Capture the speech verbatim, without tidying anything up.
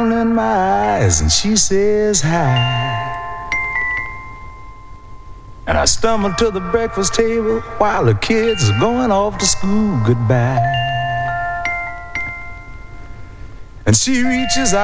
smile in my eyes and she says hi. And I stumble to the breakfast table while the kids are going off to school goodbye. And she reaches out